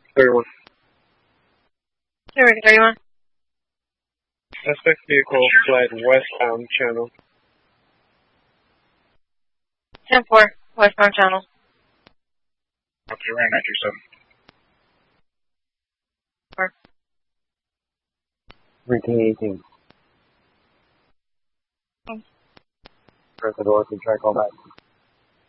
31. American 31. Suspect vehicle fled westbound channel. 10-4, westbound channel. Okay, right 927. 1318. Mm. Press the door to try call back.